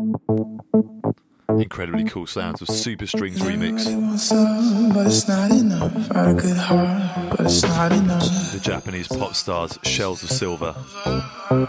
Incredibly cool sounds of Super Strings remix. But it's not enough. Got a good heart, but it's not enough. The Japanese pop stars Shells of Silver.